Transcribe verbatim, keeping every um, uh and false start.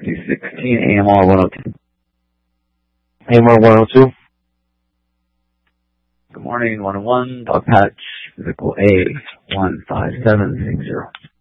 two sixteen A M R one oh two. A M R one oh two. Good morning, one oh one, dog patch, physical A one five seven six zero.